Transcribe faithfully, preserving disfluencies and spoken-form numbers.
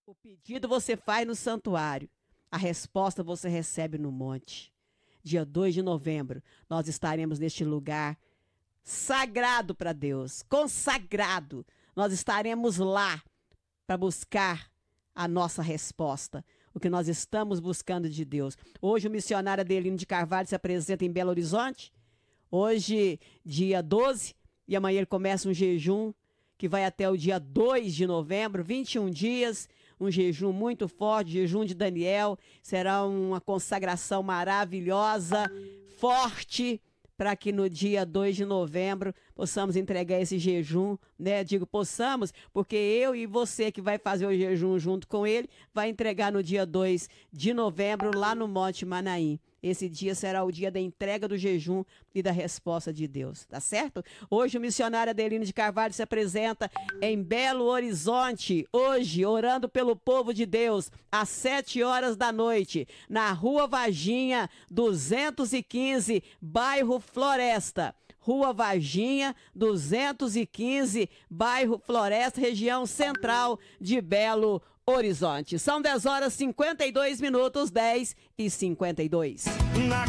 O pedido você faz no santuário, a resposta você recebe no monte. Dia dois de novembro, nós estaremos neste lugar sagrado para Deus, consagrado. Nós estaremos lá para buscar a nossa resposta, o que nós estamos buscando de Deus. Hoje o missionário Adelino de Carvalho se apresenta em Belo Horizonte, hoje dia doze, e amanhã ele começa um jejum que vai até o dia dois de novembro, vinte e um dias, um jejum muito forte, jejum de Daniel. Será uma consagração maravilhosa, forte, para que no dia dois de novembro possamos entregar esse jejum, né? Digo possamos, porque eu e você que vai fazer o jejum junto com ele, vai entregar no dia dois de novembro lá no Monte Manaim. Esse dia será o dia da entrega do jejum e da resposta de Deus, tá certo? Hoje o missionário Adelino de Carvalho se apresenta em Belo Horizonte, hoje, orando pelo povo de Deus, às sete horas da noite, na Rua Varginha, duzentos e quinze, bairro Floresta. Rua Varginha, duzentos e quinze, bairro Floresta, região central de Belo Horizonte. São dez horas e cinquenta e dois minutos, dez e cinquenta e dois. Na